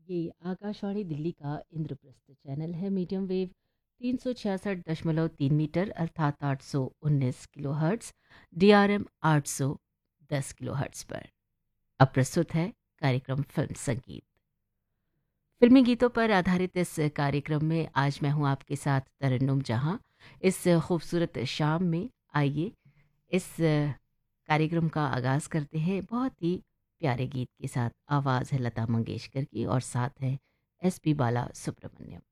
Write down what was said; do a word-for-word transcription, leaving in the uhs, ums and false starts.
ये आकाशवाणी दिल्ली का इंद्रप्रस्थ चैनल है। मीडियम वेव तीन सौ छियासठ दशमलव तीन मीटर अर्थात आठ सौ उन्नीस kilo hertz, D R M आठ सौ दस किलो हर्ट्स पर। अब प्रस्तुत है कार्यक्रम फिल्म संगीत। फिल्मी गीतों पर आधारित इस कार्यक्रम में आज मैं हूं आपके साथ तरन्नुम जहां। इस खूबसूरत शाम में आइए इस कार्यक्रम का आगाज़ करते हैं बहुत ही प्यारे गीत के साथ। आवाज़ है लता मंगेशकर की और साथ है एस पी बाला सुब्रमण्यम।